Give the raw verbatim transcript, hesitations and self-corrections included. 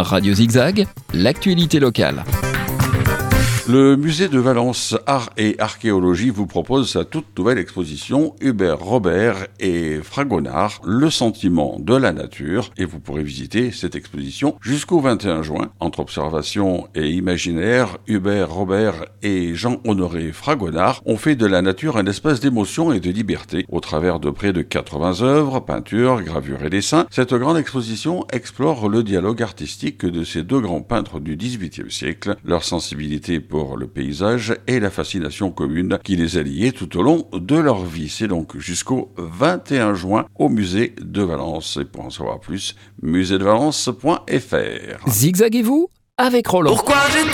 Radio Zigzag, l'actualité locale. Le musée de Valence Art et Archéologie vous propose sa toute nouvelle exposition Hubert Robert et Fragonard, le sentiment de la nature, et vous pourrez visiter cette exposition jusqu'au vingt et un juin. Entre observation et imaginaire, Hubert Robert et Jean-Honoré Fragonard ont fait de la nature un espace d'émotion et de liberté. Au travers de près de quatre-vingts œuvres, peintures, gravures et dessins, cette grande exposition explore le dialogue artistique de ces deux grands peintres du dix-huitième siècle, leur sensibilité pour le paysage et la fascination commune qui les a liés tout au long de leur vie. C'est donc jusqu'au vingt et un juin au musée de Valence. Et pour en savoir plus, musée de valence point f r. Zigzaguez-vous avec Roland. Pourquoi j'ai